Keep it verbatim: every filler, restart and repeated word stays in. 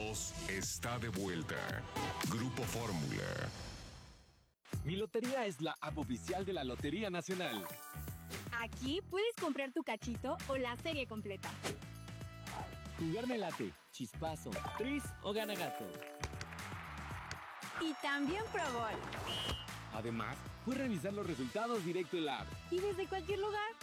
dos está de vuelta. Grupo Fórmula. Mi Lotería es la app oficial de la Lotería Nacional. Aquí puedes comprar tu cachito o la serie completa. Jugar late, chispazo, tris o gana gato. Y también Pro Bowl. Además, puedes revisar los resultados directo en la app. Y desde cualquier lugar.